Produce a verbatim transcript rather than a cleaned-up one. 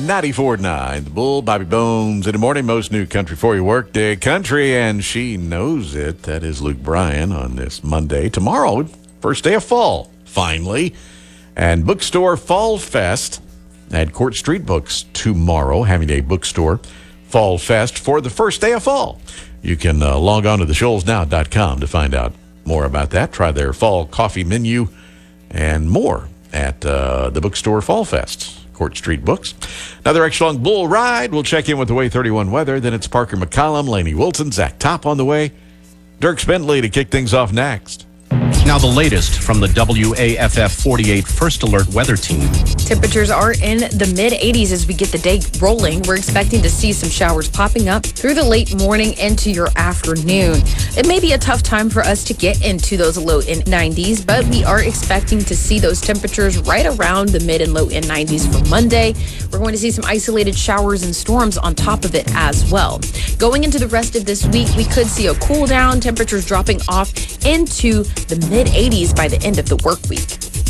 ninety-four point nine. The Bull, Bobby Bones in the morning. Most new country for your work day. Country, and she knows it. That is Luke Bryan on this Monday. Tomorrow, first day of fall, finally. And Bookstore Fall Fest at Court Street Books tomorrow, having a bookstore Fall Fest for the first day of fall. You can uh, log on to the shoals now dot com to find out more about that. Try their fall coffee menu and more at uh, the Bookstore Fall Fest, Court Street Books. Another extra long bull ride. We'll check in with the Way thirty-one weather. Then it's Parker McCollum, Lainey Wilson, Zach Top on the way. Dirk Bentley to kick things off next. Now the latest from the W A F F forty-eight First Alert Weather Team. Temperatures are in the mid eighties as we get the day rolling. We're expecting to see some showers popping up through the late morning into your afternoon. It may be a tough time for us to get into those low in nineties, but we are expecting to see those temperatures right around the mid and low in nineties for Monday. We're going to see some isolated showers and storms on top of it as well. Going into the rest of this week, we could see a cool down, temperatures dropping off into the mid eighties by the end of the work week.